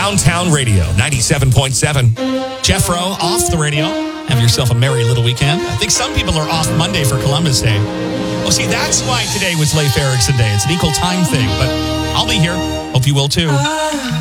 Downtown Radio, 97.7. Jeff Rowe, off the radio. Have yourself a merry little weekend. I think some people are off Monday for Columbus Day. Oh, see, that's why today was Leif Erikson Day. It's an equal time thing, but I'll be here. Hope you will too.